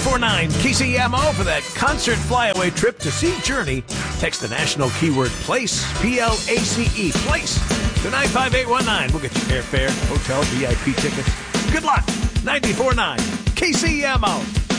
94.9 KCMO for that concert flyaway trip to see Journey. Text the national keyword PLACE, P-L-A-C-E, PLACE, to 95819. We'll get you airfare, hotel, VIP tickets. Good luck. 94.9 KCMO.